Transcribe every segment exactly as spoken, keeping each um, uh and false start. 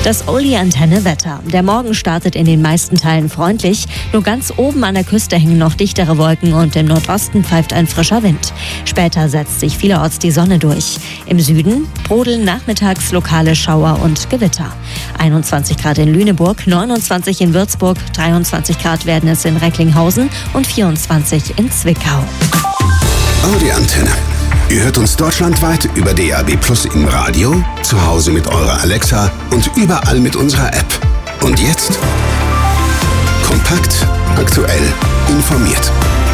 Das Oldie-Antenne-Wetter. Der Morgen startet in den meisten Teilen freundlich. Nur ganz oben an der Küste hängen noch dichtere Wolken und im Nordosten pfeift ein frischer Wind. Später setzt sich vielerorts die Sonne durch. Im Süden brodeln nachmittags lokale Schauer und Gewitter. einundzwanzig Grad in Lüneburg, neunundzwanzig in Würzburg, dreiundzwanzig Grad werden es in Recklinghausen und vierundzwanzig in Zwickau. Audi-Antenne. Ihr hört uns deutschlandweit über D A B Plus im Radio, zu Hause mit eurer Alexa und überall mit unserer App. Und jetzt kompakt, aktuell, informiert.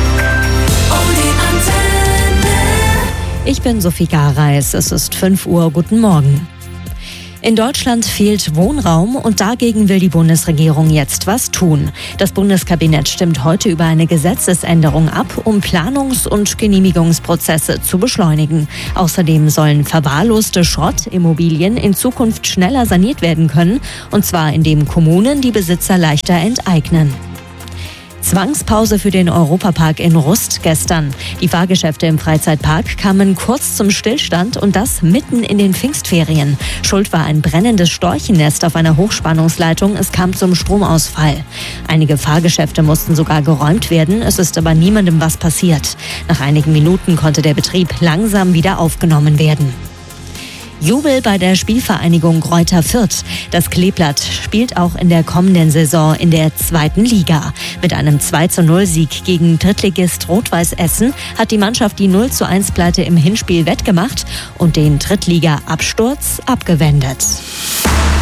Ich bin Sophie Gareis, es ist fünf Uhr, guten Morgen. In Deutschland fehlt Wohnraum und dagegen will die Bundesregierung jetzt was tun. Das Bundeskabinett stimmt heute über eine Gesetzesänderung ab, um Planungs- und Genehmigungsprozesse zu beschleunigen. Außerdem sollen verwahrloste Schrottimmobilien in Zukunft schneller saniert werden können, und zwar indem Kommunen die Besitzer leichter enteignen. Zwangspause für den Europapark in Rust gestern. Die Fahrgeschäfte im Freizeitpark kamen kurz zum Stillstand und das mitten in den Pfingstferien. Schuld war ein brennendes Storchennest auf einer Hochspannungsleitung. Es kam zum Stromausfall. Einige Fahrgeschäfte mussten sogar geräumt werden. Es ist aber niemandem was passiert. Nach einigen Minuten konnte der Betrieb langsam wieder aufgenommen werden. Jubel bei der Spielvereinigung Greuther Fürth. Das Kleeblatt spielt auch in der kommenden Saison in der zweiten Liga. Mit einem zwei zu null Sieg gegen Drittligist Rot-Weiß Essen hat die Mannschaft die null zu eins Pleite im Hinspiel wettgemacht und den Drittliga-Absturz abgewendet.